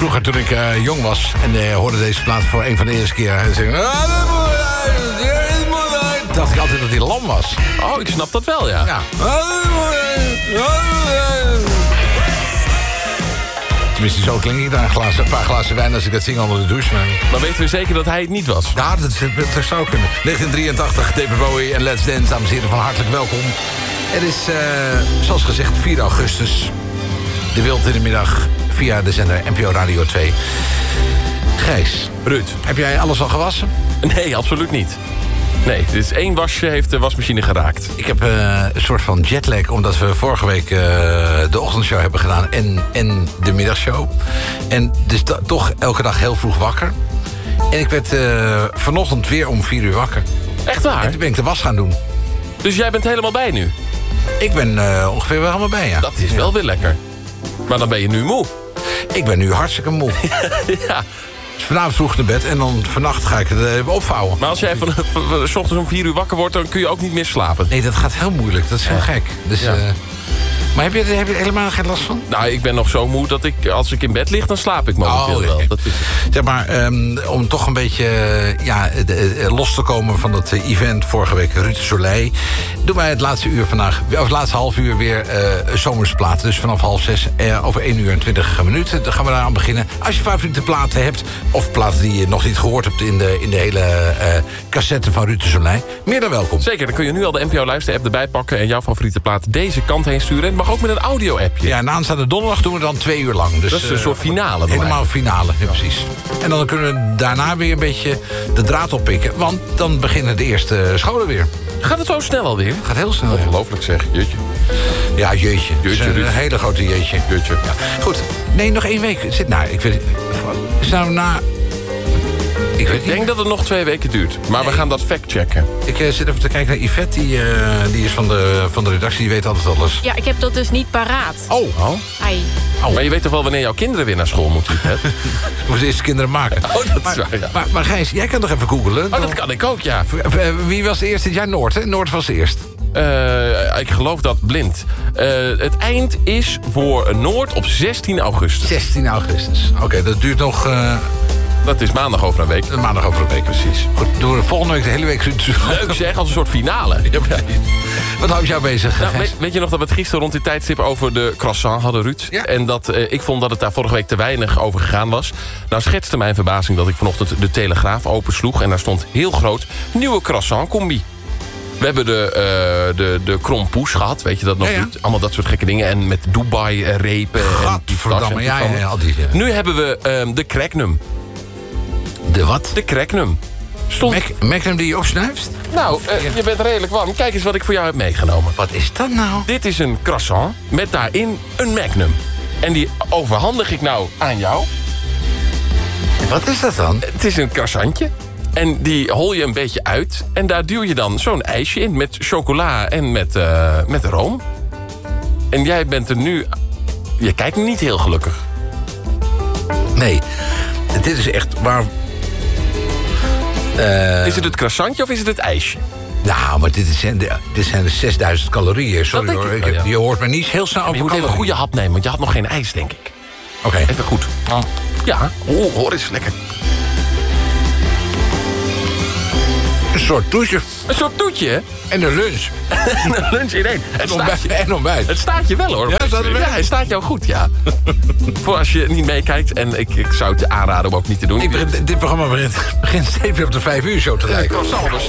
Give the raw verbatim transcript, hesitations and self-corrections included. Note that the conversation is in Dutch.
Vroeger toen ik uh, jong was en uh, hoorde deze plaat voor een van de eerste keer. En zei, dacht ik altijd dat hij lam was. Oh, ik snap dat wel, ja. Ja. Tenminste, zo klink ik daar een, glas, een paar glazen wijn als ik dat zing onder de douche. Maar, maar weten we zeker dat hij het niet was? Ja, dat, dat zou kunnen. negentien drieëntachtig, David Bowie en Let's Dance. Dames en heren, van hartelijk welkom. Het is, uh, zoals gezegd, vier augustus. De Wild in de middag via de zender N P O Radio twee. Gijs. Ruud. Heb jij alles al gewassen? Nee, absoluut niet. Nee, dit is één wasje heeft de wasmachine geraakt. Ik heb uh, een soort van jetlag, omdat we vorige week uh, de ochtendshow hebben gedaan en, en de middagshow. En dus da- toch elke dag heel vroeg wakker. En ik werd uh, vanochtend weer om vier uur wakker. Echt waar? En toen ben ik de was gaan doen. Dus jij bent helemaal bij nu? Ik ben uh, ongeveer wel helemaal bij, ja. Dat is wel weer lekker. Maar dan ben je nu moe. Ik ben nu hartstikke moe. Ja. Dus vanavond vroeg naar bed en dan vannacht ga ik het even opvouwen. Maar als jij van, van, van, van 's ochtends om vier uur wakker wordt, dan kun je ook niet meer slapen. Nee, dat gaat heel moeilijk. Dat is heel ja. gek. Dus, ja. uh, maar heb je, heb je er helemaal geen last van? Nou, ik ben nog zo moe dat ik, als ik in bed lig, dan slaap ik momenteel oh, wel. Okay. Dat is het. Zeg maar, um, om toch een beetje uh, ja, de, de, los te komen van dat uh, event vorige week, Ruud Soleil, doen wij het laatste uur vandaag, of het laatste half uur weer uh, zomersplaten. Dus vanaf half zes, uh, over één uur en twintig minuten. Dan gaan we daar aan beginnen. Als je favoriete platen hebt, of platen die je nog niet gehoord hebt in de, in de hele uh, cassette van Ruud Soleil, meer dan welkom. Zeker, dan kun je nu al de N P O Luister-app erbij pakken en jouw favoriete plaat deze kant heen sturen. En het mag ook met een audio-appje. Ja, en aanstaande donderdag doen we dan twee uur lang. Dus, dat is een uh, soort finale. Helemaal finale, ja, precies. En dan kunnen we daarna weer een beetje de draad oppikken. Want dan beginnen de eerste scholen weer. Gaat het zo snel alweer? Gaat heel snel. Ongelooflijk zeg, jeetje. Ja, jeetje. Jeetje, een, een hele grote jeetje. Jeetje. Ja. Goed, nee, nog één week. Zit nou, ik weet is nou na... Ik, ik denk dat het nog twee weken duurt. Maar nee. We gaan dat factchecken. Ik uh, zit even te kijken naar Yvette. Die, uh, die is van de, van de redactie. Die weet altijd alles. Ja, ik heb dat dus niet paraat. Oh. oh. Ai. Oh. Maar je weet toch wel wanneer jouw kinderen weer naar school moeten, Yvette? We moeten eerst kinderen maken. Oh, dat maar, is waar, ja. maar, maar Gijs, jij kan toch even googlen? Oh, dat kan ik ook, ja. Wie was de eerste dit jaar? Noord, hè? Noord was de eerst. Uh, ik geloof dat blind. Uh, het eind is voor Noord op zestien augustus. zestien augustus. Oké, okay, dat duurt nog... Uh... Dat is maandag over een week. Maandag over een week, precies. Goed, doen we volgende week de hele week... Leuk zeg, als een soort finale. Ja, wat houdt jou bezig? Nou, weet, weet je nog dat we het gisteren rond die tijdstip over de croissant hadden, Ruud? Ja. En dat uh, ik vond dat het daar vorige week te weinig over gegaan was. Nou schetste mijn verbazing dat ik vanochtend de Telegraaf opensloeg... en daar stond heel groot nieuwe croissant-combi. We hebben de, uh, de, de krompoes gehad, weet je dat nog ja, ja. niet? Allemaal dat soort gekke dingen. En met Dubai-repen. Gadverdamme, ja, ja, ja, al die... Ja. Nu hebben we uh, de Cracknum. De wat? De Cracknum. Stond... Mac, Magnum die je opsnuift? Nou, uh, ja. je bent redelijk warm. Kijk eens wat ik voor jou heb meegenomen. Wat is dat nou? Dit is een croissant met daarin een Magnum. En die overhandig ik nou aan jou. Wat is dat dan? Het is een croissantje. En die hol je een beetje uit. En daar duw je dan zo'n ijsje in met chocola en met, uh, met room. En jij bent er nu... Je kijkt niet heel gelukkig. Nee, dit is echt waar... Uh... Is het het croissantje of is het het ijsje? Nou, maar dit, is, dit zijn de zesduizend calorieën. Sorry hoor, ik, ja. Je hoort me niet heel snel over. Je moet even een goede hap nemen, want je had nog geen ijs, denk ik. Oké. Okay. Even goed. Oh. Ja, oh, hoor eens lekker. Een soort toetje. Een soort toetje, hè? En een lunch. En een lunch in één. En ontbijt. En ontbijt. Het staat je wel, hoor. Ja, staat er wel. Ja, hij staat jou goed, ja. Voor als je niet meekijkt. En ik, ik zou het je aanraden om ook niet te doen. Ik begin, dit programma begint, begint steeds weer op de vijf uur show te lijken. Croissant, dus